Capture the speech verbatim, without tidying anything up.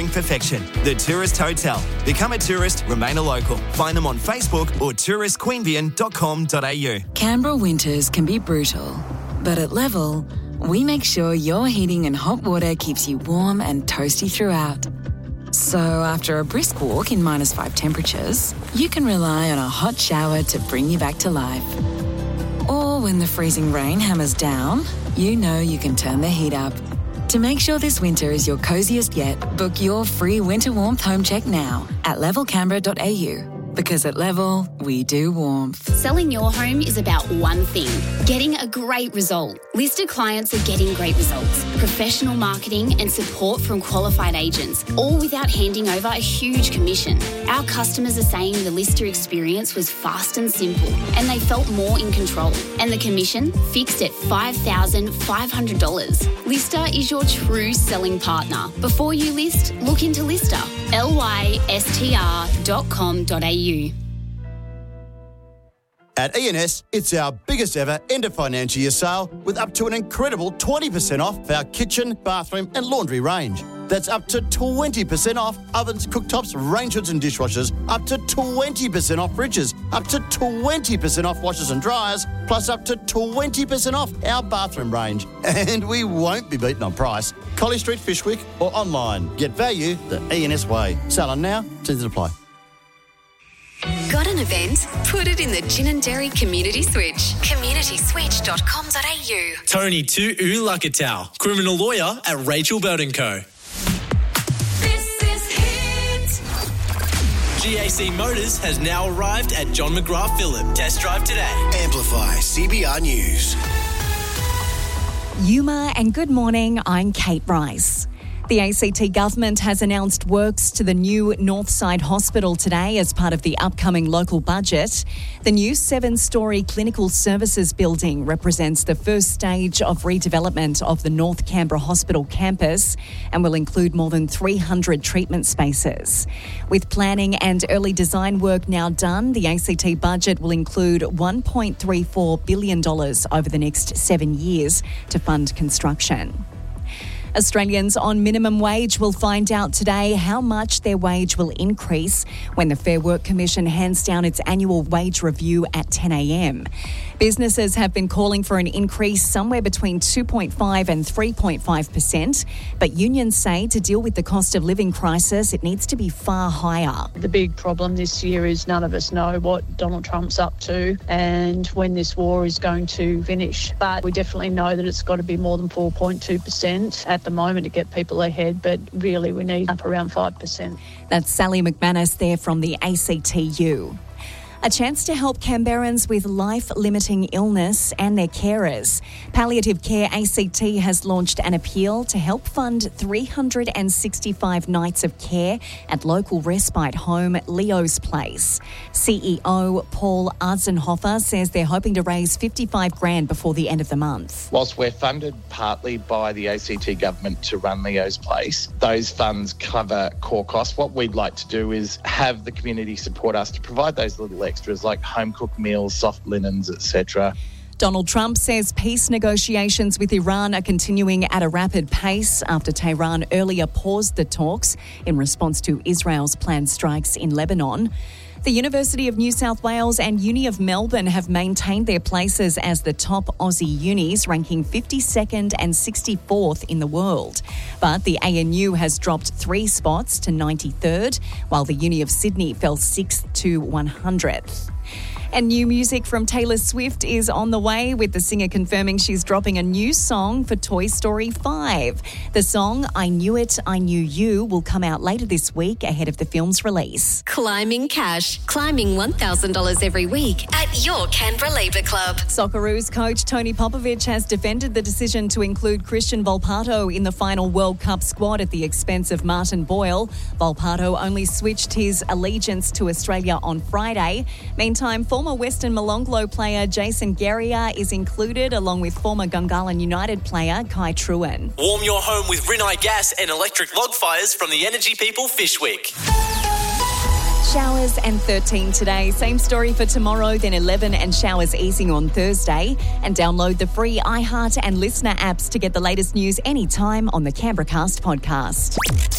Featuring perfection. The Tourist Hotel. Become a tourist, remain a local. Find them on Facebook or tourist queanbeyan dot com dot a u. Canberra winters can be brutal, but at Level, we make sure your heating and hot water keeps you warm and toasty throughout. So after a brisk walk in minus five temperatures, you can rely on a hot shower to bring you back to life. Or when the freezing rain hammers down, you know you can turn the heat up. To make sure this winter is your coziest yet, book your free winter warmth home check now at level canberra dot a u. Because at Level, we do warmth. Selling your home is about one thing, getting a great result. Listed clients are getting great results, professional marketing and support from qualified agents, all without handing over a huge commission. Our customers are saying the Lister experience was fast and simple, and they felt more in control. And the commission fixed at five thousand five hundred dollars. Lister is your true selling partner. Before you list, look into Lister. L Y S T R dot com dot a u. At E and S, it's our biggest ever end of financial year sale with up to an incredible twenty percent off our kitchen, bathroom and laundry range. That's up to twenty percent off ovens, cooktops, range hoods and dishwashers, up to twenty percent off fridges, up to twenty percent off washers and dryers, plus up to twenty percent off our bathroom range. And we won't be beaten on price. Collie Street, Fishwick or online. Get value the E and S way. Sale on now, terms and apply. Got an event? Put it in the Gin and Dairy Community Switch. community switch dot com dot a u. Tony Tu'u Lakatau, criminal lawyer at Rachel Bird and Co. This is Hit. G A C Motors has now arrived at John McGrath Phillip. Test drive today. Amplify C B R News. Yuma and good morning, I'm Kate Rice. The A C T government has announced works to the new Northside Hospital today as part of the upcoming local budget. The new seven-storey clinical services building represents the first stage of redevelopment of the North Canberra Hospital campus and will include more than three hundred treatment spaces. With planning and early design work now done, the A C T budget will include one point three four billion dollars over the next seven years to fund construction. Australians on minimum wage will find out today how much their wage will increase when the Fair Work Commission hands down its annual wage review at ten a m. Businesses have been calling for an increase somewhere between two point five and three point five percent, but unions say to deal with the cost of living crisis, it needs to be far higher. The big problem this year is none of us know what Donald Trump's up to and when this war is going to finish. But we definitely know that it's got to be more than four point two percent at the moment to get people ahead, but really we need up around five percent. That's Sally McManus there from the A C T U. A chance to help Canberrans with life-limiting illness and their carers. Palliative Care A C T has launched an appeal to help fund three hundred sixty-five nights of care at local respite home Leo's Place. C E O Paul Arzenhofer says they're hoping to raise fifty-five grand before the end of the month. Whilst we're funded partly by the A C T government to run Leo's Place, those funds cover core costs. What we'd like to do is have the community support us to provide those little extras like home-cooked meals, soft linens, et cetera. Donald Trump says peace negotiations with Iran are continuing at a rapid pace after Tehran earlier paused the talks in response to Israel's planned strikes in Lebanon. The University of New South Wales and Uni of Melbourne have maintained their places as the top Aussie unis, ranking fifty-second and sixty-fourth in the world. But the A N U has dropped three spots to ninety-third, while the Uni of Sydney fell sixth to one hundredth. And new music from Taylor Swift is on the way, with the singer confirming she's dropping a new song for Toy Story five. The song, I Knew It, I Knew You, will come out later this week ahead of the film's release. Climbing cash. Climbing one thousand dollars every week at your Canberra Labour Club. Socceroos coach Tony Popovic has defended the decision to include Christian Volpato in the final World Cup squad at the expense of Martin Boyle. Volpato only switched his allegiance to Australia on Friday. Meantime, former Western Molonglo player Jason Guerrier is included, along with former Gungahlin United player Kai Truen. Warm your home with Rinnai gas and electric log fires from the Energy People Fishwick. Showers and thirteen today. Same story for tomorrow, then eleven and showers easing on Thursday. And download the free iHeart and Listener apps to get the latest news anytime on the Canberra Cast podcast.